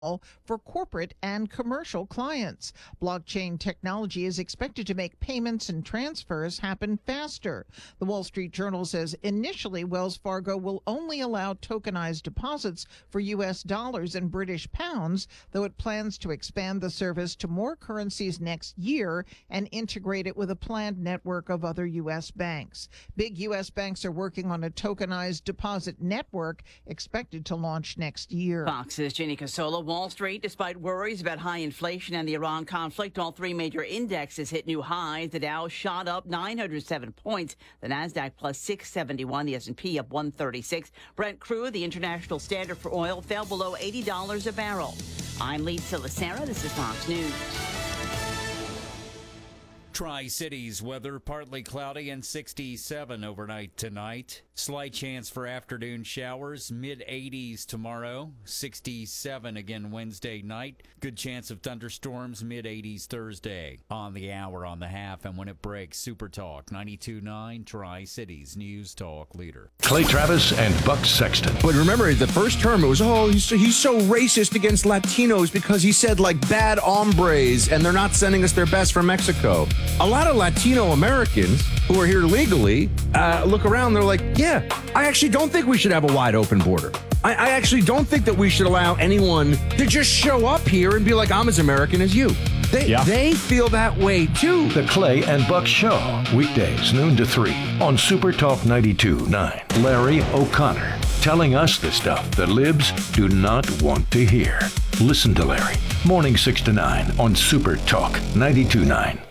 for corporate and commercial clients. Blockchain technology is expected to make payments and transfers happen faster. The Wall Street Journal says initially Wells Fargo will only allow tokenized deposits for U.S. dollars and British pounds, though it plans to expand the service to more currencies next year and integrate it with a planned network of other U.S. banks. Big U.S. banks are working on a tokenized deposit network expected to launch next year. Fox's Ginny Casola. Wall Street, despite worries about high inflation and the Iran conflict, all three major indexes hit new highs. The Dow shot up 907 points. The Nasdaq plus 671. The S&P up 136. Brent crude, the international standard for oil, fell below $80 a barrel. I'm Lisa Lacera. This is Fox News. Tri-Cities weather, partly cloudy and 67 overnight tonight. Slight chance for afternoon showers, mid-80s tomorrow, 67 again Wednesday night. Good chance of thunderstorms, mid-80s Thursday. On the hour, on the half, and when it breaks, Super Talk 92.9, Tri-Cities News Talk leader. Clay Travis and Buck Sexton. But remember, the first term, it was, he's so racist against Latinos because he said, bad hombres, and they're not sending us their best from Mexico. A lot of Latino Americans who are here legally look around, they're like, yeah, I actually don't think we should have a wide open border. I actually don't think that we should allow anyone to just show up here and be like, I'm as American as you. They feel that way, too. The Clay and Buck Show, weekdays, noon to 3 on Super Talk 92.9. Larry O'Connor, telling us the stuff the libs do not want to hear. Listen to Larry, morning 6 to 9 on Super Talk 92.9.